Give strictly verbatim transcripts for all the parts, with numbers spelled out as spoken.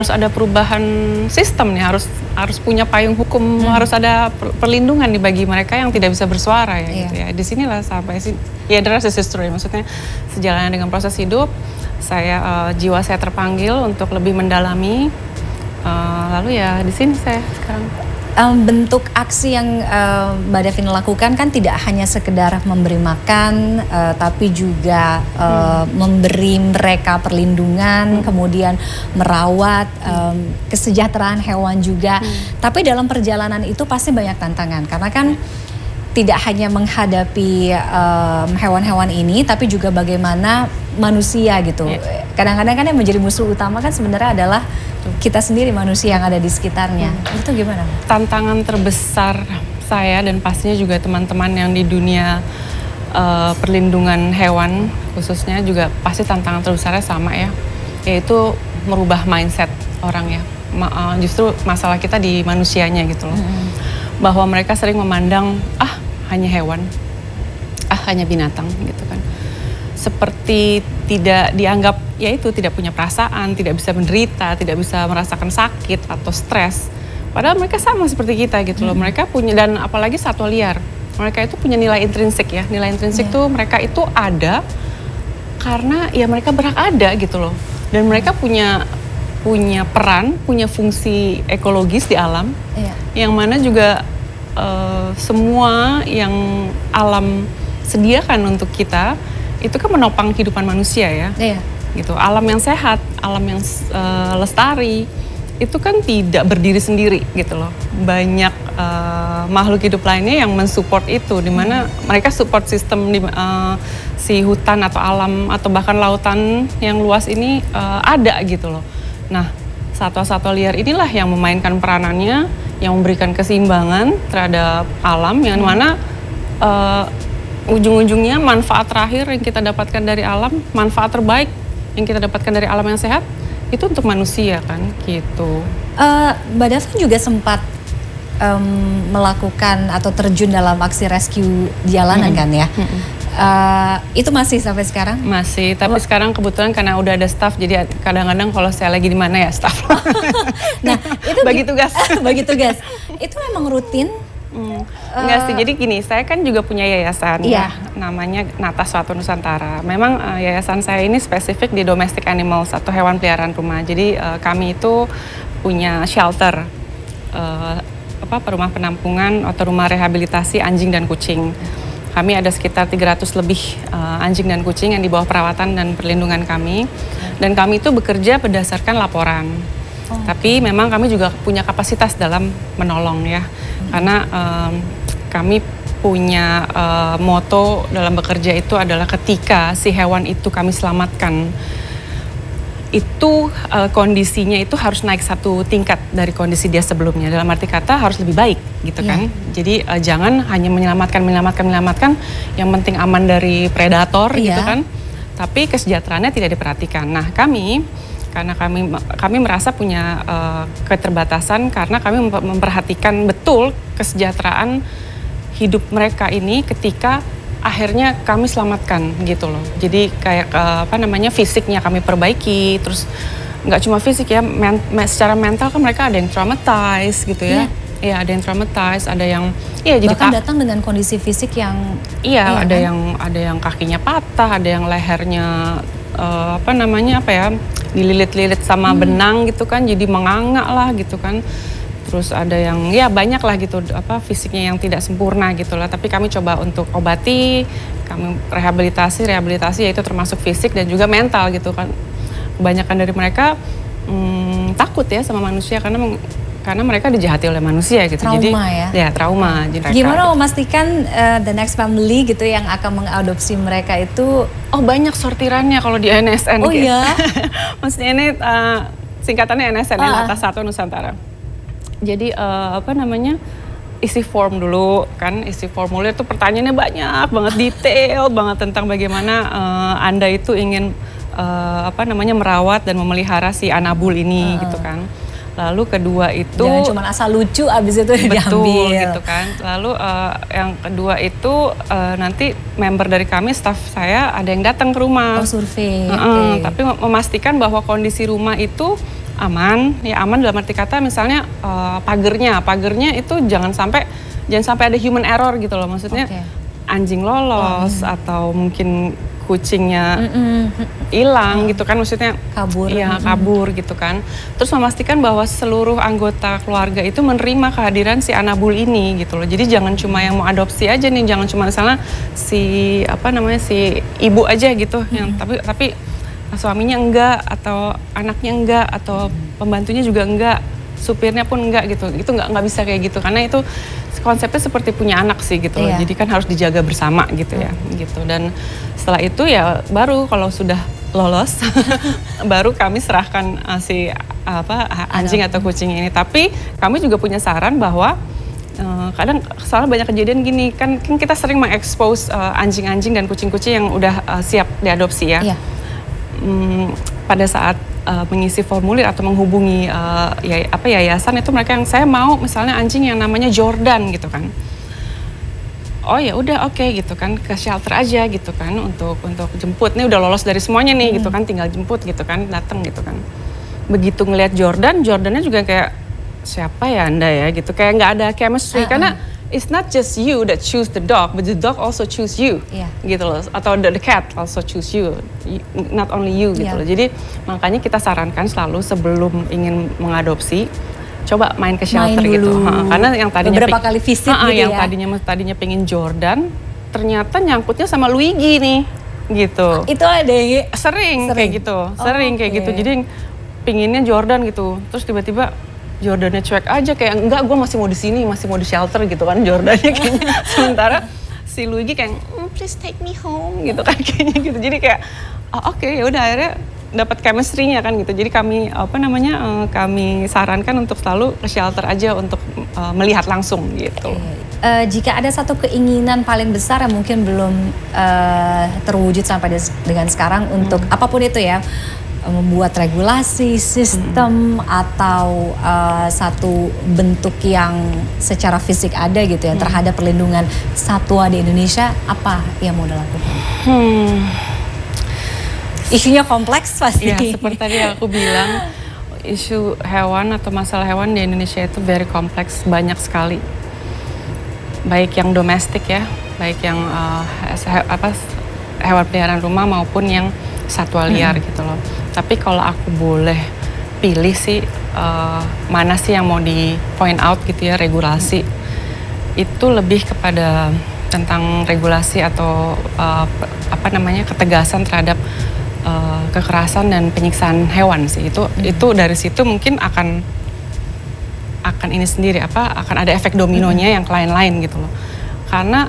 harus ada perubahan sistem nih, harus harus punya payung hukum, hmm. harus ada perlindungan nih bagi mereka yang tidak bisa bersuara ya, yeah. gitu ya. Di sinilah sampai sih, ya the rest is history. Maksudnya sejalan dengan proses hidup, saya uh, jiwa saya terpanggil untuk lebih mendalami. Uh, lalu ya di sini saya sekarang. Um, bentuk aksi yang uh, Mbak Davin lakukan kan tidak hanya sekedar memberi makan, uh, tapi juga uh, hmm. memberi mereka perlindungan, hmm. kemudian merawat um, kesejahteraan hewan juga. Hmm. Tapi dalam perjalanan itu pasti banyak tantangan, karena kan tidak hanya menghadapi hewan-hewan um, ini, tapi juga bagaimana manusia gitu. Kadang-kadang kan yang menjadi musuh utama kan sebenarnya adalah kita sendiri, manusia yang ada di sekitarnya. Hmm. Itu gimana? Tantangan terbesar saya dan pastinya juga teman-teman yang di dunia uh, perlindungan hewan khususnya juga pasti tantangan terbesarnya sama ya, yaitu merubah mindset orang ya. Ma uh, justru masalah kita di manusianya gitu loh. Hmm. Bahwa mereka sering memandang, ah hanya hewan, ah hanya binatang gitu kan. Seperti tidak dianggap, yaitu tidak punya perasaan, tidak bisa menderita, tidak bisa merasakan sakit atau stres. Padahal mereka sama seperti kita gitu loh. Hmm. Mereka punya, dan apalagi satwa liar, mereka itu punya nilai intrinsik ya. Nilai intrinsik yeah. tuh mereka itu ada karena ya mereka berhak ada gitu loh. Dan mereka punya punya peran, punya fungsi ekologis di alam, yeah. yang mana juga uh, semua yang alam sediakan untuk kita itu kan menopang kehidupan manusia ya, iya. gitu. Alam yang sehat, alam yang uh, lestari, itu kan tidak berdiri sendiri gitu loh. Banyak uh, makhluk hidup lainnya yang mensupport itu, dimana hmm. mereka support sistem di, uh, si hutan atau alam atau bahkan lautan yang luas ini uh, ada gitu loh. Nah, satwa-satwa liar inilah yang memainkan peranannya, yang memberikan keseimbangan terhadap alam, yang mana uh, ujung-ujungnya manfaat terakhir yang kita dapatkan dari alam, manfaat terbaik yang kita dapatkan dari alam yang sehat, itu untuk manusia kan, gitu. Uh, Mbak Davin juga sempat um, melakukan atau terjun dalam aksi rescue jalanan mm-hmm. kan ya? Mm-hmm. uh, itu masih sampai sekarang? Masih, tapi oh. sekarang kebetulan karena udah ada staff, jadi kadang-kadang kalau saya lagi di mana ya staff. Nah, itu bagi tugas. bagi tugas. Itu memang rutin? Hmm. Enggak sih, jadi gini, saya kan juga punya yayasan iya. ya, namanya Nata Suatu Nusantara. Memang uh, yayasan saya ini spesifik di domestic animals atau hewan peliharaan rumah. Jadi uh, kami itu punya shelter, uh, apa, rumah penampungan atau rumah rehabilitasi anjing dan kucing. Kami ada sekitar tiga ratus lebih uh, anjing dan kucing yang di bawah perawatan dan perlindungan kami. Dan kami itu bekerja berdasarkan laporan. Oh. Tapi memang kami juga punya kapasitas dalam menolong ya, hmm. karena um, kami punya uh, moto dalam bekerja itu adalah ketika si hewan itu kami selamatkan, itu uh, kondisinya itu harus naik satu tingkat dari kondisi dia sebelumnya. Dalam arti kata harus lebih baik gitu yeah. kan. Jadi uh, jangan hanya menyelamatkan, menyelamatkan, menyelamatkan, yang penting aman dari predator yeah. gitu kan. Tapi kesejahteraannya tidak diperhatikan. Nah kami karena kami kami merasa punya uh, keterbatasan karena kami memperhatikan betul kesejahteraan hidup mereka ini ketika akhirnya kami selamatkan gitu loh. Jadi kayak uh, apa namanya fisiknya kami perbaiki, terus nggak cuma fisik ya, men secara mental kan mereka ada yang traumatized gitu ya. Iya, yeah. ada yang traumatized, ada yang iya jadi bahkan datang dengan kondisi fisik yang iya, iya ada kan? yang ada yang kakinya patah, ada yang lehernya uh, apa namanya apa ya? dililit-lilit sama hmm. benang gitu kan, jadi menganga lah gitu kan. Terus ada yang ya banyak lah gitu apa fisiknya yang tidak sempurna gitu lah. Tapi kami coba untuk obati, kami rehabilitasi, rehabilitasi yaitu termasuk fisik dan juga mental gitu kan. Kebanyakan dari mereka hmm, takut ya sama manusia karena karena mereka dijahati oleh manusia gitu. Trauma jadi, ya? Ya trauma. Jadi gimana gitu. Memastikan uh, the next family gitu yang akan mengadopsi mereka itu? Oh banyak sortirannya kalau di N S N. Oh iya? Maksudnya ini uh, singkatannya N S N, uh. Nata Suatu Nusantara. Jadi uh, apa namanya, isi form dulu kan, isi formulir itu pertanyaannya banyak banget, detail banget tentang bagaimana uh, Anda itu ingin uh, apa namanya merawat dan memelihara si Anabul ini uh. gitu kan. Lalu kedua itu jangan cuma asal lucu abis itu betul, diambil gitu kan. Lalu uh, yang kedua itu uh, nanti member dari kami, staff saya ada yang datang ke rumah. Oh survei. Uh, okay. Tapi memastikan bahwa kondisi rumah itu aman, ya aman dalam arti kata misalnya uh, pagernya, pagernya itu jangan sampai jangan sampai ada human error gitu loh, maksudnya okay. anjing lolos oh, atau mungkin kucingnya hilang mm-hmm. gitu kan, maksudnya kabur, iya mm-hmm. kabur gitu kan. Terus memastikan bahwa seluruh anggota keluarga itu menerima kehadiran si Anabul ini gitu loh. Jadi jangan cuma yang mau adopsi aja nih, jangan cuma misalnya si apa namanya si ibu aja gitu, mm-hmm. yang tapi tapi suaminya enggak atau anaknya enggak atau pembantunya juga enggak, supirnya pun enggak gitu. Itu enggak enggak bisa kayak gitu karena itu konsepnya seperti punya anak sih gitu. Iya. Jadi kan harus dijaga bersama gitu ya. Gitu. Dan setelah itu ya baru kalau sudah lolos baru kami serahkan uh, si apa anjing atau kucing ini. Tapi kami juga punya saran bahwa uh, kadang soalnya banyak kejadian gini kan, kan kita sering mengekspos uh, anjing-anjing dan kucing-kucing yang udah uh, siap diadopsi ya. Iya. Hmm, pada saat uh, mengisi formulir atau menghubungi uh, ya, apa yayasan itu mereka yang saya mau misalnya anjing yang namanya Jordan gitu kan. Oh ya udah oke okay, gitu kan, ke shelter aja gitu kan untuk untuk jemput. Nih udah lolos dari semuanya nih hmm. gitu kan, tinggal jemput gitu kan, datang gitu kan. Begitu ngelihat Jordan, Jordannya juga kayak siapa ya Anda ya gitu, kayak nggak ada chemistry uh-uh. karena it's not just you that choose the dog, but the dog also choose you, yeah. gitu loh. Atau the, the cat also choose you, not only you, gitu yeah. loh. Jadi makanya kita sarankan selalu sebelum ingin mengadopsi, coba main ke shelter main gitu. Ha, karena yang tadinya beberapa kali visit ha, gitu yang ya. tadinya tadinya pengen Jordan, ternyata nyangkutnya sama Luigi nih, gitu. Itu ada yang sering, sering. kayak gitu, sering oh, kayak okay. gitu. Jadi pinginnya Jordan gitu, terus tiba-tiba Jordannya cuek aja kayak enggak, gue masih mau di sini, masih mau di shelter gitu kan Jordannya kayaknya. Sementara si Luigi kayak mm, please take me home gitu kan kayaknya gitu. Jadi kayak oh, oke okay, ya udah akhirnya dapat chemistry-nya kan gitu. Jadi kami apa namanya uh, kami sarankan untuk selalu ke shelter aja untuk uh, melihat langsung gitu. Uh, jika ada satu keinginan paling besar yang mungkin belum uh, terwujud sampai dengan sekarang hmm. untuk apapun itu ya, membuat regulasi, sistem hmm. atau uh, satu bentuk yang secara fisik ada gitu ya hmm. terhadap perlindungan satwa di Indonesia, apa yang mau dilakukan? Hmm. Isunya kompleks pasti. Ya, seperti tadi aku bilang, isu hewan atau masalah hewan di Indonesia itu very kompleks, banyak sekali. Baik yang domestik ya, baik yang uh, he, apa hewan peliharaan rumah maupun yang satwa liar hmm. gitu loh. Tapi kalau aku boleh pilih sih uh, mana sih yang mau di point out gitu ya, regulasi itu lebih kepada tentang regulasi atau uh, apa namanya ketegasan terhadap uh, kekerasan dan penyiksaan hewan sih. Itu hmm. itu dari situ mungkin akan akan ini sendiri apa akan ada efek dominonya hmm. yang lain-lain gitu loh. Karena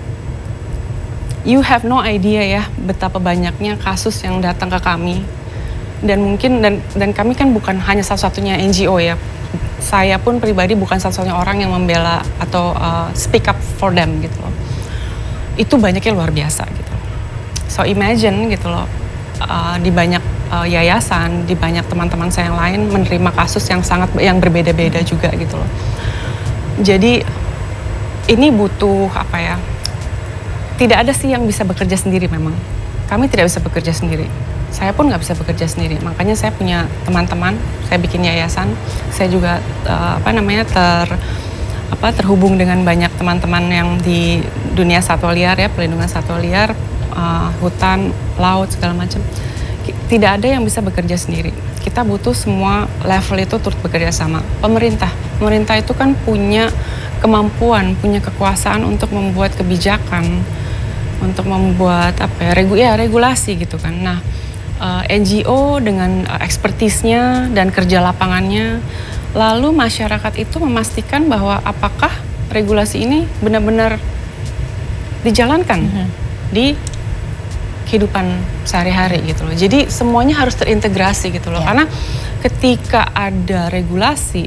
you have no idea ya betapa banyaknya kasus yang datang ke kami. Dan mungkin dan dan kami kan bukan hanya satu-satunya N G O ya. Saya pun pribadi bukan satu-satunya orang yang membela atau uh, speak up for them gitu loh. Itu banyaknya luar biasa gitu. So imagine gitu loh uh, di banyak uh, yayasan, di banyak teman-teman saya yang lain menerima kasus yang sangat yang berbeda-beda juga gitu loh. Jadi ini butuh apa ya? Tidak ada sih yang bisa bekerja sendiri memang. Kami tidak bisa bekerja sendiri. Saya pun nggak bisa bekerja sendiri, makanya saya punya teman-teman, saya bikin yayasan, saya juga uh, apa namanya ter apa terhubung dengan banyak teman-teman yang di dunia satwa liar ya, pelindungan satwa liar, uh, hutan, laut segala macam. Tidak ada yang bisa bekerja sendiri. Kita butuh semua level itu turut bekerja sama. Pemerintah, pemerintah itu kan punya kemampuan, punya kekuasaan untuk membuat kebijakan, untuk membuat apa ya, regu ya regulasi gitu kan. Nah. Uh, N G O dengan uh, ekspertisnya dan kerja lapangannya, lalu masyarakat itu memastikan bahwa apakah regulasi ini benar-benar dijalankan mm-hmm. di kehidupan sehari-hari gitu loh. Jadi semuanya harus terintegrasi gitu loh, yeah. Karena ketika ada regulasi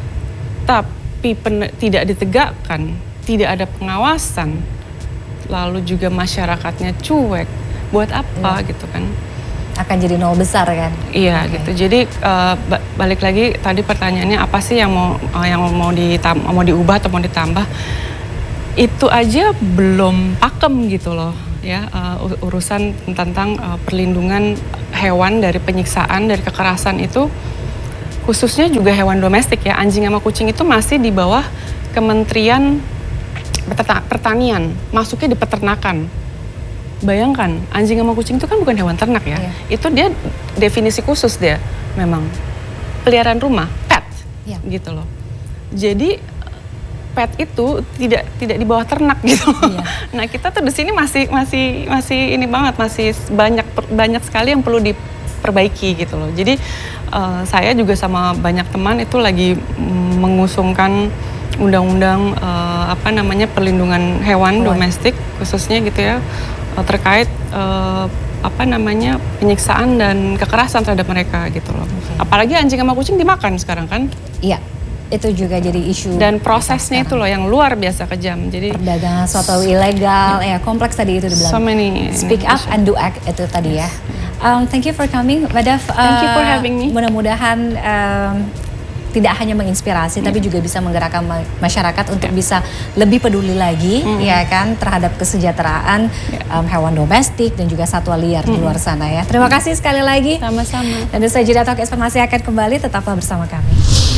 tapi pen- tidak ditegakkan, tidak ada pengawasan, lalu juga masyarakatnya cuek, buat apa yeah. gitu kan? Akan jadi nol besar kan? Iya okay. gitu. Jadi uh, balik lagi tadi pertanyaannya apa sih yang mau uh, yang mau ditam- mau diubah atau mau ditambah? Itu aja belum pakem gitu loh ya, uh, urusan tentang uh, perlindungan hewan dari penyiksaan, dari kekerasan itu khususnya juga hewan domestik ya, anjing sama kucing itu masih di bawah Kementerian Pertanian, masuknya di peternakan. Bayangkan, anjing sama kucing itu kan bukan hewan ternak ya, iya. Itu dia definisi khusus dia, memang peliharaan rumah, pet, iya. Gitu loh. Jadi pet itu tidak tidak di bawah ternak gitu. Iya. Nah kita tuh di sini masih masih masih ini banget, masih banyak banyak sekali yang perlu diperbaiki gitu loh. Jadi uh, saya juga sama banyak teman itu lagi mengusungkan undang-undang uh, apa namanya perlindungan hewan oh. domestik khususnya gitu ya, uh, terkait uh, apa namanya penyiksaan dan kekerasan terhadap mereka gitu loh. Okay. Apalagi anjing sama kucing dimakan sekarang kan? Iya. Itu juga jadi isu. Dan prosesnya itu loh yang luar biasa kejam. Jadi perdagangan suatu ilegal, ya kompleks tadi itu dibilang. So many. Speak up and do act itu tadi ya. Um, thank you for coming, Mbak Dav. Thank you for having me. Mudah-mudahan um, tidak hanya menginspirasi, yeah. tapi juga bisa menggerakkan masyarakat untuk yeah. bisa lebih peduli lagi, mm. ya kan, terhadap kesejahteraan yeah. um, hewan domestik dan juga satwa liar mm. di luar sana ya. Terima kasih sekali lagi. Sama-sama. Dan usai jeda Talk Informasi akan kembali, tetaplah bersama kami.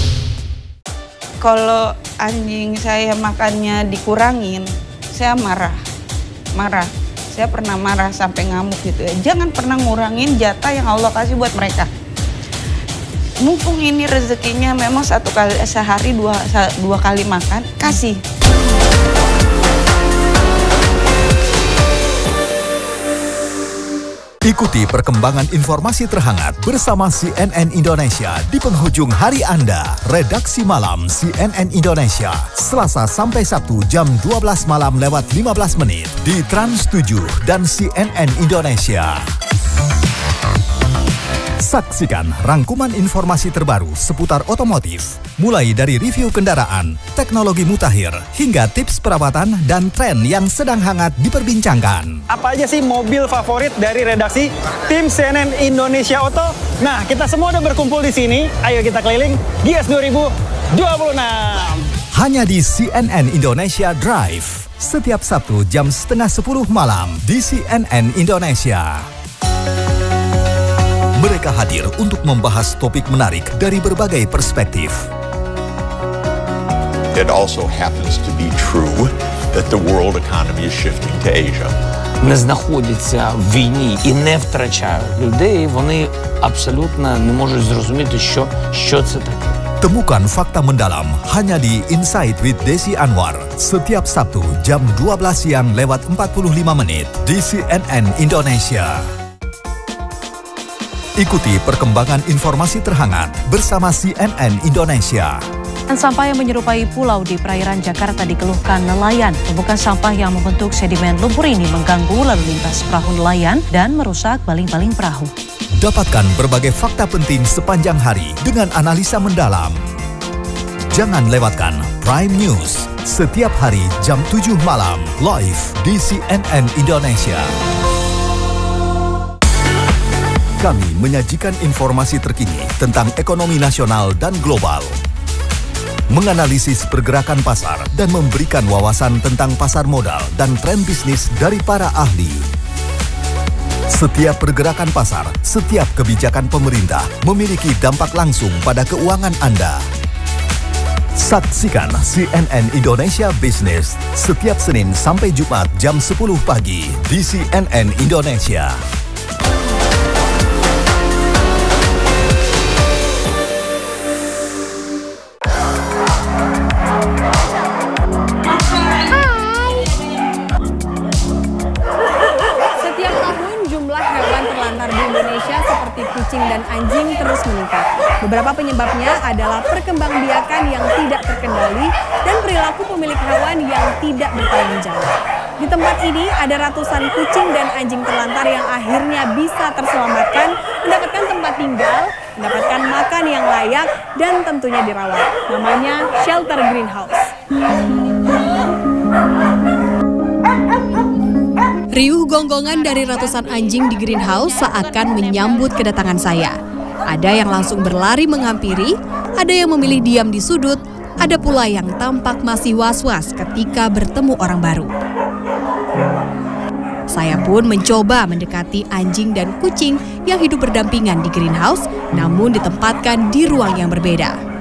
Kalau anjing saya makannya dikurangin, saya marah, marah. Saya pernah marah sampai ngamuk gitu ya. Jangan pernah ngurangin jatah yang Allah kasih buat mereka. Mumpung ini rezekinya memang satu kali sehari dua dua kali makan, kasih. Ikuti perkembangan informasi terhangat bersama C N N Indonesia di penghujung hari Anda. Redaksi Malam C N N Indonesia, Selasa sampai Sabtu jam dua belas malam lewat lima belas menit di Trans tujuh dan C N N Indonesia. Saksikan rangkuman informasi terbaru seputar otomotif, mulai dari review kendaraan, teknologi mutakhir, hingga tips perawatan dan tren yang sedang hangat diperbincangkan. Apa aja sih mobil favorit dari redaksi tim C N N Indonesia Auto? Nah, kita semua udah berkumpul di sini. Ayo kita keliling Gias dua ribu dua puluh enam. Hanya di C N N Indonesia Drive, setiap Sabtu jam setengah sepuluh malam di C N N Indonesia. Mereka hadir untuk membahas topik menarik dari berbagai perspektif. It also happens to be true that the world economy is shifting to Asia. Не знаходяться в війні і не втрачають людей, вони абсолютно не можуть зрозуміти, що, що це таке. Temukan fakta mendalam hanya di Insight with Desi Anwar setiap Sabtu jam dua belas siang lewat empat puluh lima menit di C N N Indonesia. Ikuti perkembangan informasi terhangat bersama C N N Indonesia. Sampah yang menyerupai pulau di perairan Jakarta dikeluhkan nelayan. Tumpukan sampah yang membentuk sedimen lumpur ini mengganggu lalu lintas perahu nelayan dan merusak baling-baling perahu. Dapatkan berbagai fakta penting sepanjang hari dengan analisa mendalam. Jangan lewatkan Prime News setiap hari jam tujuh malam live di C N N Indonesia. Kami menyajikan informasi terkini tentang ekonomi nasional dan global, menganalisis pergerakan pasar dan memberikan wawasan tentang pasar modal dan tren bisnis dari para ahli. Setiap pergerakan pasar, setiap kebijakan pemerintah memiliki dampak langsung pada keuangan Anda. Saksikan C N N Indonesia Business setiap Senin sampai Jumat jam sepuluh pagi di C N N Indonesia. Kucing dan anjing terus meningkat. Beberapa penyebabnya adalah perkembangbiakan yang tidak terkendali dan perilaku pemilik hewan yang tidak bertanggung jawab. Di tempat ini ada ratusan kucing dan anjing terlantar yang akhirnya bisa terselamatkan, mendapatkan tempat tinggal, mendapatkan makan yang layak, dan tentunya dirawat. Namanya Shelter Greenhouse. Riuh gonggongan dari ratusan anjing di greenhouse seakan menyambut kedatangan saya. Ada yang langsung berlari menghampiri, ada yang memilih diam di sudut, ada pula yang tampak masih was-was ketika bertemu orang baru. Saya pun mencoba mendekati anjing dan kucing yang hidup berdampingan di greenhouse, namun ditempatkan di ruang yang berbeda.